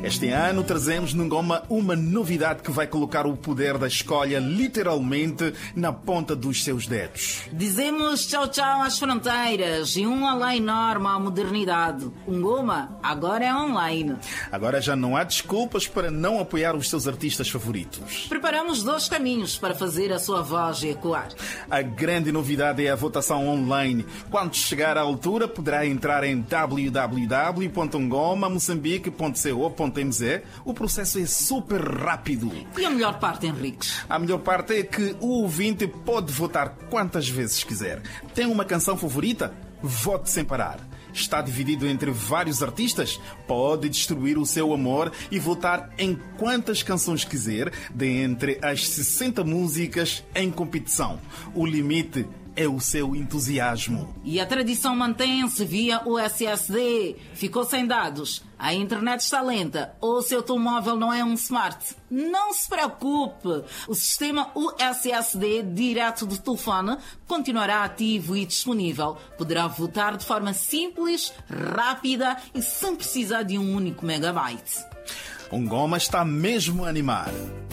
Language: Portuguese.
Este ano trazemos no Ngoma uma novidade que vai colocar o poder da escolha literalmente na ponta dos seus dedos. Dizemos tchau tchau às fronteiras e um além enorme à modernidade. O Ngoma agora é online. Agora já não há desculpas para não apoiar os seus artistas favoritos. Preparamos 2 caminhos para fazer a sua voz ecoar. A grande novidade é a votação online. Quando chegar à altura, poderá entrar em www.ngomamoçambique.co.mz. O processo é super rápido. E a melhor parte, Henriques? A melhor parte é que o ouvinte pode votar quantas vezes quiser. Tem uma canção favorita? Vote sem parar. Está dividido entre vários artistas? Pode distribuir o seu amor e votar em quantas canções quiser, dentre as 60 músicas em competição. O limite é o seu entusiasmo. E a tradição mantém-se via USSD. Ficou sem dados, a internet está lenta ou o seu telemóvel não é um smart? Não se preocupe! O sistema USSD direto do telefone continuará ativo e disponível. Poderá votar de forma simples, rápida e sem precisar de um único megabyte. O Ngoma está mesmo a animar.